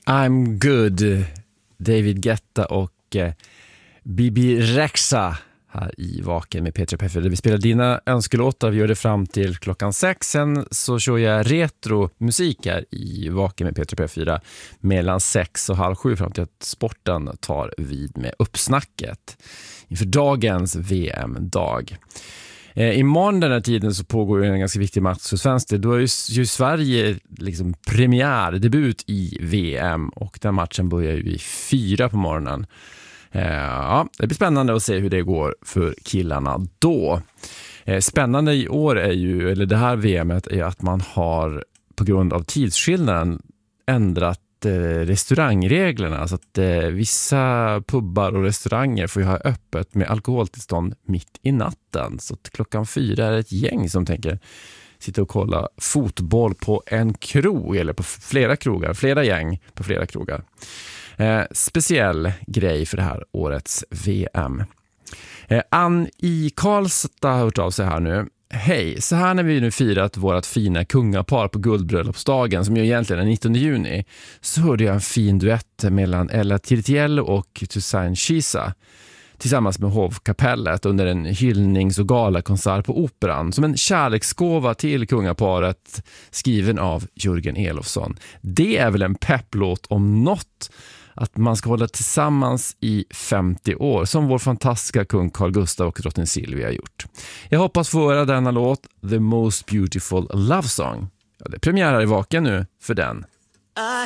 I'm good. David Guetta och Bibi Rexha här i Vaken med Petra P4. Vi spelar dina önskelåtar, vi gör det fram till klockan 6. Sen så kör jag retro-musik här i Vaken med Petra P4 mellan 6 och halv 7 fram till att sporten tar vid med uppsnacket inför dagens VM-dag. Imorgon den här tiden så pågår en ganska viktig match för Svensk. Då är ju Sverige liksom premiärdebut i VM och den matchen börjar ju i 4 på morgonen. Ja, det blir spännande att se hur det går för killarna då. Spännande i år är ju, eller det här VMet är att man har på grund av tidsskillnaden ändrat restaurangreglerna så att vissa pubbar och restauranger får ju ha öppet med alkoholtillstånd mitt i natten. Så att klockan 4 är ett gäng som tänker sitta och kolla fotboll på en krog eller på flera krogar, flera gäng på flera krogar. Speciell grej för det här årets VM. Ann i Karlstad har hört av sig här nu. Hej, så här när vi nu firat vårat fina kungapar på guldbröllopsdagen som ju egentligen är 19 juni så hörde jag en fin duett mellan Ella Tirtiello och Toussaint Chisa tillsammans med hovkapellet under en hyllnings- och galakonsert på Operan som en kärleksgåva till kungaparet skriven av Jörgen Elofsson. Det är väl en pepplåt om något att man ska hålla tillsammans i 50 år som vår fantastiska kung Carl Gustaf och drottning Silvia har gjort. Jag hoppas få höra denna låt The Most Beautiful Love Song. Ja, det är premiär här i Vaken nu för den. I